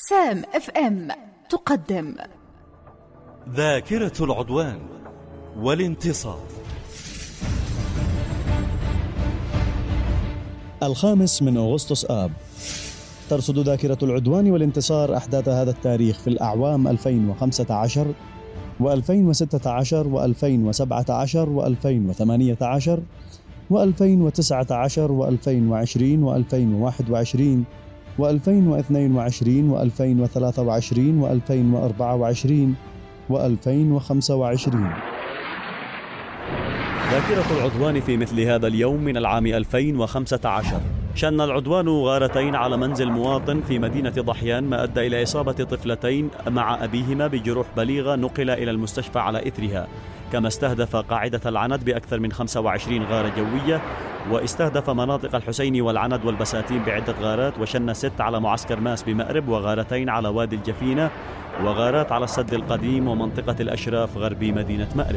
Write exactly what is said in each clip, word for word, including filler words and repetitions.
سام اف ام تقدم ذاكرة العدوان والانتصار. الخامس من أغسطس آب. ترصد ذاكرة العدوان والانتصار أحداث هذا التاريخ في الأعوام ألفين وخمسة عشر وألفين وستة عشر وألفين وسبعة عشر وألفين وثمانية عشر وألفين وتسعة عشر وألفين وعشرين وألفين وواحد وعشرين وألفين واثنين وعشرين وألفين وثلاثة وعشرين وألفين وأربعة وعشرين وألفين وخمسة وعشرين. ذاكرة العدوان في مثل هذا اليوم من العام ألفين وخمسة عشر. شن العدوان غارتين على منزل مواطن في مدينة ضحيان، ما أدى إلى إصابة طفلتين مع أبيهما بجروح بليغة نقل إلى المستشفى على إثرها. كما استهدف قاعدة العند بأكثر من خمسة وعشرين غارة جوية، واستهدف مناطق الحسيني والعند والبساتين بعدة غارات، وشن ست على معسكر ماس بمأرب، وغارتين على وادي الجفينة، وغارات على السد القديم ومنطقة الأشراف غربي مدينة مأرب.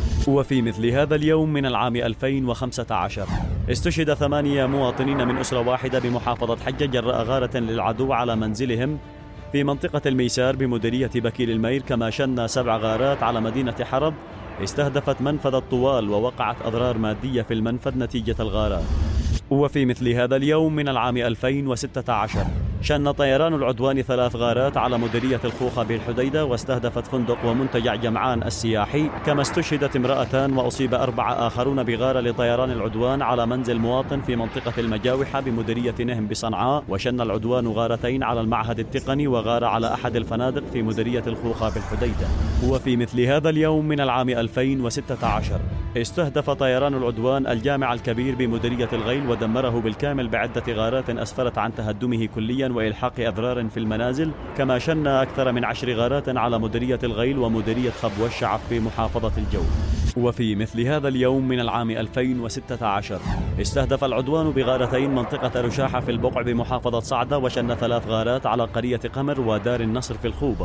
وفي مثل هذا اليوم من العام ألفين وخمسة عشر استشهد ثمانية مواطنين من أسرة واحدة بمحافظة حجة جراء غارة للعدو على منزلهم في منطقة الميسار بمديرية بكير المير. كما شن سبع غارات على مدينة حرب استهدفت منفذ الطوال، ووقعت أضرار مادية في المنفذ نتيجة الغارات. وفي مثل هذا اليوم من العام ألفين وستة عشر شن طيران العدوان ثلاث غارات على مديرية الخوخة بالحديدة، واستهدفت فندق ومنتجع جمعان السياحي. كما استشهدت امرأتان وأصيب أربعة آخرون بغارة لطيران العدوان على منزل مواطن في منطقة المجاوحة بمديرية نهم بصنعاء. وشن العدوان غارتين على المعهد التقني وغارة على أحد الفنادق في مديرية الخوخة بالحديدة. وفي مثل هذا اليوم من العام ألفين وستة عشر استهدف طيران العدوان الجامع الكبير بمديرية الغيل ودمره بالكامل بعدة غارات أسفرت عن تهدمه كليا وإلحاق أضرار في المنازل. كما شن أكثر من عشر غارات على مديرية الغيل ومديرية خبوة الشعب في محافظة الجو. وفي مثل هذا اليوم من العام ألفين وستة عشر استهدف العدوان بغارتين منطقة رشاحة في البقع بمحافظة صعدة، وشن ثلاث غارات على قرية قمر ودار النصر في الخوبة.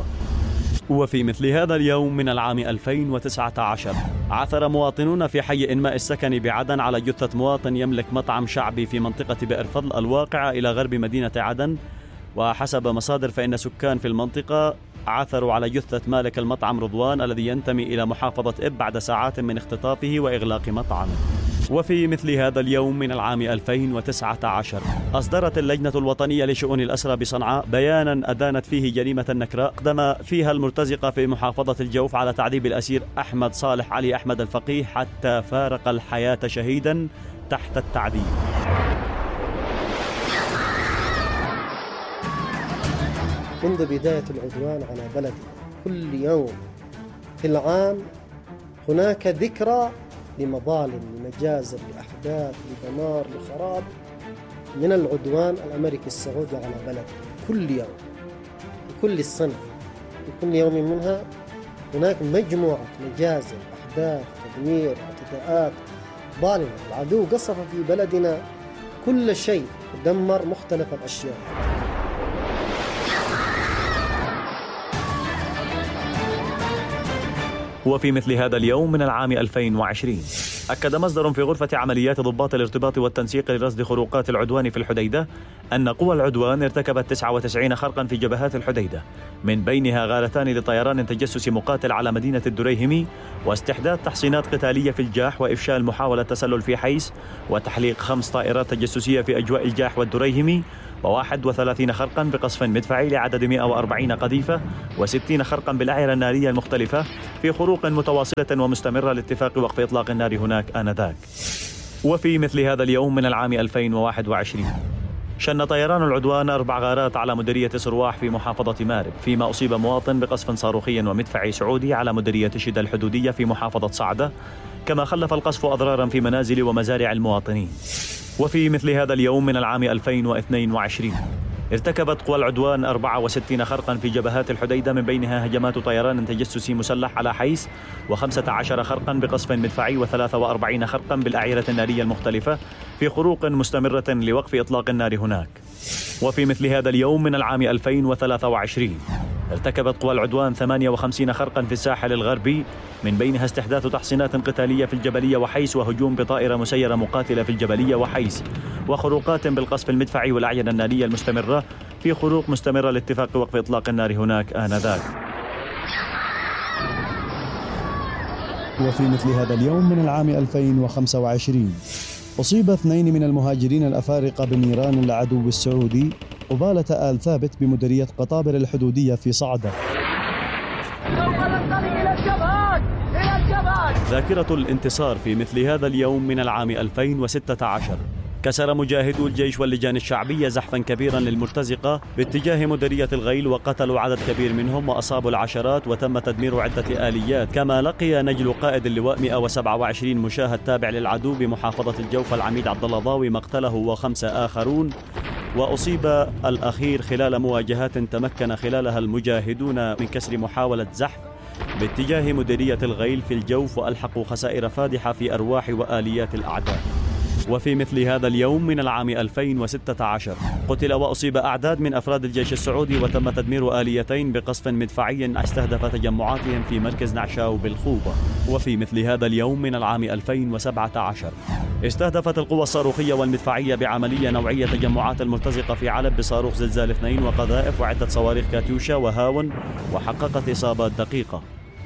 وفي مثل هذا اليوم من العام ألفين وتسعة عشر عثر مواطنون في حي إنماء السكني بعدن على جثة مواطن يملك مطعم شعبي في منطقة بئر فضل الواقعة إلى غرب مدينة عدن. وحسب مصادر فإن سكان في المنطقة عثروا على جثة مالك المطعم رضوان الذي ينتمي إلى محافظة إب بعد ساعات من اختطافه وإغلاق مطعمه. وفي مثل هذا اليوم من العام ألفين وتسعة عشر أصدرت اللجنة الوطنية لشؤون الأسرى بصنعاء بيانا أدانت فيه جريمة النكراء قدم فيها المرتزقة في محافظة الجوف على تعذيب الأسير أحمد صالح علي أحمد الفقيه حتى فارق الحياة شهيدا تحت التعذيب. منذ بداية العدوان على بلدنا كل يوم في العام هناك ذكرى لمظالم، لمجازر، لأحداث، لدمار، لخراب من العدوان الأمريكي السعودي على بلدنا كل يوم، كل السنة، كل يوم منها هناك مجموعة مجازر، أحداث، تدمير، اعتداءات ظالمة. العدو قصف في بلدنا كل شيء ودمر مختلف الأشياء. وفي مثل هذا اليوم من العام ألفين وعشرين أكد مصدر في غرفة عمليات ضباط الارتباط والتنسيق لرصد خروقات العدوان في الحديدة أن قوى العدوان ارتكبت تسعة وتسعين خرقا في جبهات الحديدة، من بينها غارتان لطيران تجسس مقاتل على مدينة الدريهمي، واستحداث تحصينات قتالية في الجاح، وإفشال محاولة تسلل في حيس، وتحليق خمس طائرات تجسسية في أجواء الجاح والدريهمي، وواحد وثلاثين خرقا بقصف مدفعي لعدد مئة وأربعين قذيفة، وستين خرقا بالأعيرة النارية المختلفة في خروق متواصلة ومستمرة لاتفاق وقف إطلاق النار هناك آنذاك. وفي مثل هذا اليوم من العام ألفين وواحد وعشرين شن طيران العدوان أربع غارات على مديرية سرواح في محافظة مارب، فيما أصيب مواطن بقصف صاروخي ومدفعي سعودي على مديرية شدة الحدودية في محافظة صعدة. كما خلف القصف أضرارا في منازل ومزارع المواطنين. وفي مثل هذا اليوم من العام ألفين واثنين وعشرين ارتكبت قوى العدوان أربعة وستين خرقا في جبهات الحديدة، من بينها هجمات طيران تجسسي مسلح على حيس، وخمسة عشر خرقا بقصف مدفعي، وثلاثة وأربعين خرقا بالأعيرة النارية المختلفة في خروق مستمرة لوقف إطلاق النار هناك. وفي مثل هذا اليوم من العام ألفين وثلاثة وعشرين ارتكبت قوى العدوان ثمانية وخمسين خرقا في الساحل الغربي، من بينها استحداث تحصينات قتالية في الجبلية وحيس، وهجوم بطائرة مسيرة مقاتلة في الجبلية وحيس، وخروقات بالقصف المدفعي والأعين النارية المستمرة في خروق مستمرة لاتفاق وقف إطلاق النار هناك آنذاك. وفي مثل هذا اليوم من العام ألفين وخمسة وعشرين أصيب اثنين من المهاجرين الأفارقة بنيران العدو السعودي قبالة آل ثابت بمديرية قطابر الحدودية في صعدة. ذاكرة الانتصار في مثل هذا اليوم من العام ألفين وستة عشر كسر مجاهدو الجيش واللجان الشعبية زحفا كبيرا للمرتزقة باتجاه مديرية الغيل، وقتلوا عدد كبير منهم وأصابوا العشرات، وتم تدمير عدة آليات. كما لقي نجل قائد اللواء مئة وسبعة وعشرين مشاهد تابع للعدو بمحافظة الجوف العميد عبد الله ضاوي مقتله وخمسة آخرون، وأصيب الأخير خلال مواجهات تمكن خلالها المجاهدون من كسر محاولة زحف باتجاه مديرية الغيل في الجوف، وألحقوا خسائر فادحة في أرواح وآليات الأعداء. وفي مثل هذا اليوم من العام ألفين وستة عشر قتل وأصيب أعداد من أفراد الجيش السعودي، وتم تدمير آليتين بقصف مدفعي استهدف تجمعاتهم في مركز نعشاو بالخوبة. وفي مثل هذا اليوم من العام ألفين وسبعة عشر استهدفت القوى الصاروخية والمدفعية بعملية نوعية تجمعات المرتزقة في علب بصاروخ زلزال اثنين وقذائف وعدة صواريخ كاتيوشا وهاون، وحققت إصابات دقيقة.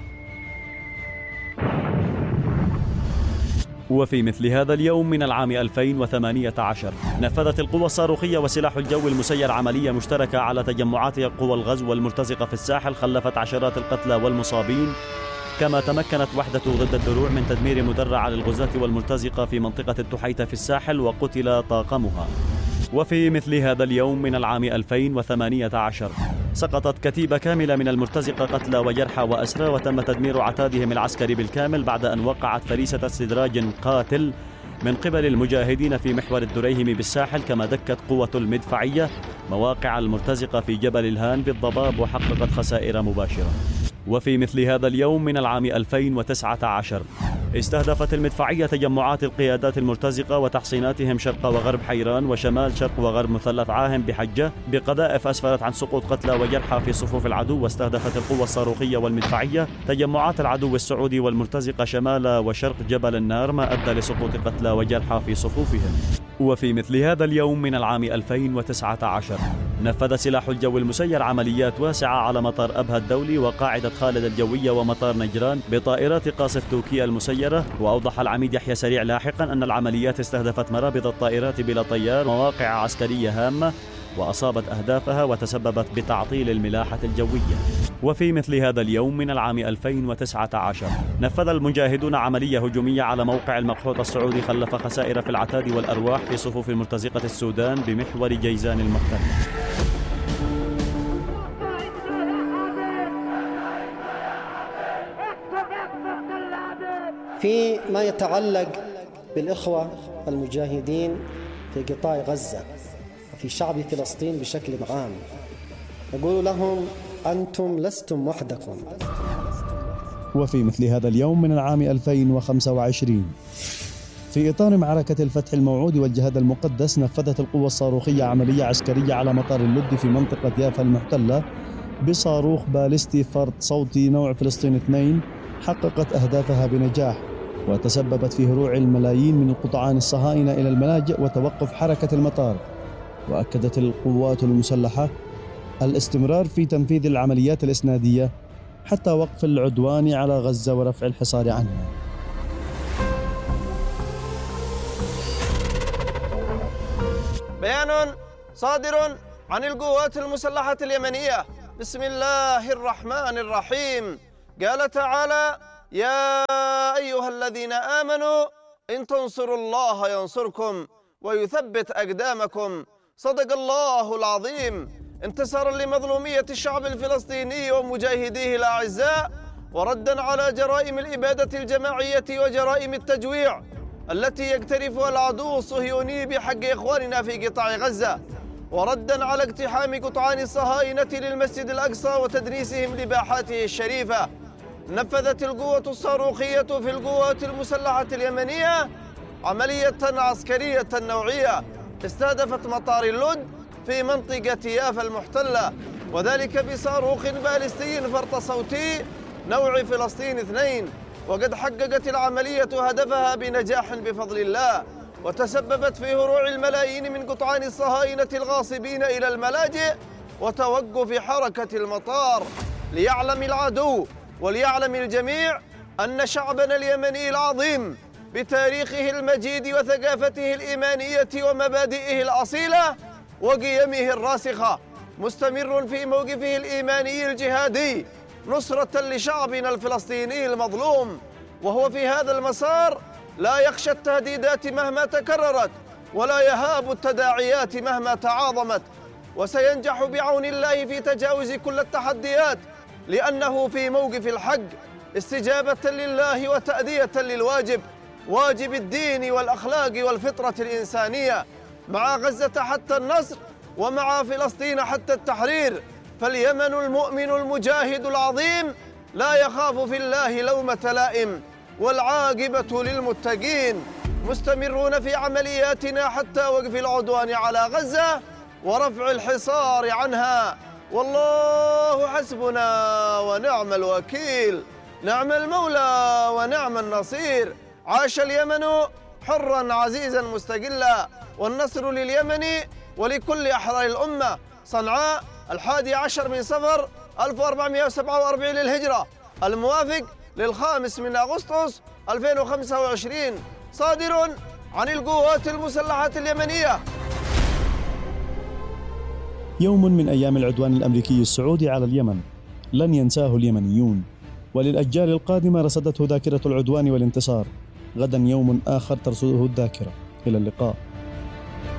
وفي مثل هذا اليوم من العام ألفين وثمانية عشر نفذت القوى الصاروخية وسلاح الجو المسير عملية مشتركة على تجمعات قوى الغزو والمرتزقة في الساحل، خلفت عشرات القتلى والمصابين. كما تمكنت وحدة ضد الدروع من تدمير مدرع للغزاة والمرتزقة في منطقة التحيتة في الساحل، وقتل طاقمها. وفي مثل هذا اليوم من العام ألفين وثمانية عشر سقطت كتيبة كاملة من المرتزقة قتلى وجرحى وأسرى، وتم تدمير عتادهم العسكري بالكامل بعد أن وقعت فريسة استدراج قاتل من قبل المجاهدين في محور الدريهم بالساحل. كما دكت قوة المدفعية مواقع المرتزقة في جبل الهان بالضباب وحققت خسائر مباشرة. وفي مثل هذا اليوم من العام ألفين وتسعة عشر استهدفت المدفعية تجمعات القيادات المرتزقة وتحصيناتهم شرق وغرب حيران وشمال شرق وغرب مثلث عاهم بحجة بقذائف أسفرت عن سقوط قتلى وجرحى في صفوف العدو. واستهدفت القوة الصاروخية والمدفعية تجمعات العدو السعودي والمرتزقة شمال وشرق جبل النار، ما أدى لسقوط قتلى وجرحى في صفوفهم. وفي مثل هذا اليوم من العام ألفين وتسعة عشر نفذ سلاح الجو المسير عمليات واسعة على مطار أبها الدولي وقاعدة خالد الجوية ومطار نجران بطائرات قاصف تركيا المسيرة. وأوضح العميد يحيى سريع لاحقا أن العمليات استهدفت مرابط الطائرات بلا طيار، مواقع عسكرية هامة، وأصابت أهدافها وتسببت بتعطيل الملاحة الجوية. وفي مثل هذا اليوم من العام ألفين وتسعة عشر نفذ المجاهدون عملية هجومية على موقع المقحوط السعودي خلف خسائر في العتاد والأرواح في صفوف مرتزقة السودان بمحور جيزان المحتل. في ما يتعلق بالإخوة المجاهدين في قطاع غزة وفي شعب فلسطين بشكل عام، نقول لهم أنتم لستم وحدكم. وفي مثل هذا اليوم من العام ألفين وخمسة وعشرين في إطار معركة الفتح الموعود والجهاد المقدس نفذت القوة الصاروخية عملية عسكرية على مطار اللد في منطقة يافا المحتلة بصاروخ باليستي فرد صوتي نوع فلسطين اثنين، حققت أهدافها بنجاح وتسببت في هروع الملايين من القطعان الصهاينة إلى الملاجئ وتوقف حركة المطار. وأكدت القوات المسلحة الاستمرار في تنفيذ العمليات الإسنادية حتى وقف العدوان على غزة ورفع الحصار عنها. بيان صادر عن القوات المسلحة اليمنية بسم الله الرحمن الرحيم. قال تعالى: يا أيها الذين آمنوا إن تنصروا الله ينصركم ويثبت أقدامكم. صدق الله العظيم. انتصارا لمظلومية الشعب الفلسطيني ومجاهديه الأعزاء، وردا على جرائم الإبادة الجماعية وجرائم التجويع التي يقترفها العدو الصهيوني بحق إخواننا في قطاع غزة، وردا على اقتحام قطعان الصهاينة للمسجد الأقصى وتدنيسهم لباحاته الشريفة. نفذت القوة الصاروخية في القوات المسلحة اليمنية عملية عسكرية نوعية استهدفت مطار اللد في منطقة يافا المحتلة، وذلك بصاروخ باليستي فرط صوتي نوع فلسطين اثنين. وقد حققت العملية هدفها بنجاح بفضل الله، وتسببت في هروع الملايين من قطعان الصهاينة الغاصبين إلى الملاجئ وتوقف حركة المطار، ليعلم العدو وليعلم الجميع أن شعبنا اليمني العظيم بتاريخه المجيد وثقافته الإيمانية ومبادئه الأصيلة وقيمه الراسخة مستمر في موقفه الإيماني الجهادي نصرة لشعبنا الفلسطيني المظلوم، وهو في هذا المسار لا يخشى التهديدات مهما تكررت ولا يهاب التداعيات مهما تعاظمت، وسينجح بعون الله في تجاوز كل التحديات، لأنه في موقف الحق استجابة لله وتأدية للواجب، واجب الدين والأخلاق والفطرة الإنسانية، مع غزة حتى النصر ومع فلسطين حتى التحرير. فاليمن المؤمن المجاهد العظيم لا يخاف في الله لومة لائم، والعاقبة للمتقين. مستمرون في عملياتنا حتى وقف العدوان على غزة ورفع الحصار عنها، والله حسبنا ونعم الوكيل، نعم المولى ونعم النصير. عاش اليمن حرا عزيزا مستقلا، والنصر لليمن ولكل أحرار الأمة. صنعاء الحادي عشر من صفر ألف وأربعمائة وسبعة وأربعين للهجرة، الموافق للخامس من أغسطس ألفين وخمسة وعشرين، صادر عن القوات المسلحة اليمنية. يوم من أيام العدوان الأمريكي السعودي على اليمن لن ينساه اليمنيون، وللأجيال القادمة رصدته ذاكرة العدوان والانتصار. غدا يوم آخر ترصده الذاكرة. إلى اللقاء.